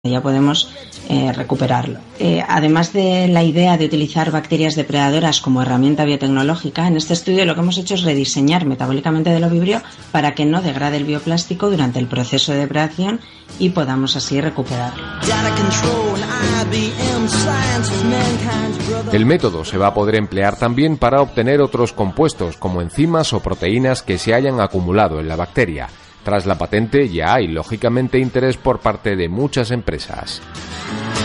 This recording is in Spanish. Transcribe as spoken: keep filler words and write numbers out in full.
ya podemos eh, recuperarlo. Eh, además de la idea de utilizar bacterias depredadoras como herramienta biotecnológica, en este estudio lo que hemos hecho es rediseñar metabólicamente del ovibrio para que no degrade el bioplástico durante el proceso de depredación y podamos así recuperarlo. El método se va a poder emplear también para obtener otros compuestos como enzimas o proteínas que se hayan acumulado en la bacteria. Tras la patente ya hay, lógicamente, interés por parte de muchas empresas.